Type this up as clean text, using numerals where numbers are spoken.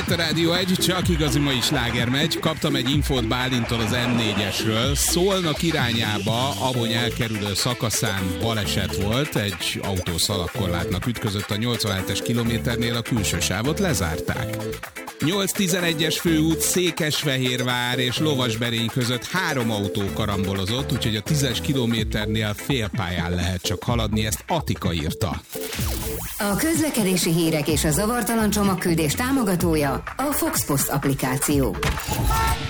Itt a Rádió 1, csak igazi mai sláger megy. Kaptam egy infót Bálintól az M4-esről. Szolnok irányába Abony elkerülő szakaszán baleset volt. Egy autó szalagkorlátnak ütközött a 87-es kilométernél, a külső sávot lezárták. 8-11-es főút Székesfehérvár és Lovasberény között 3 autó karambolozott, úgyhogy a 10-es kilométernél félpályán lehet csak haladni, ezt Atika írta. A közlekedési hírek és a zavartalan csomagküldés támogatója a Fox Post applikáció.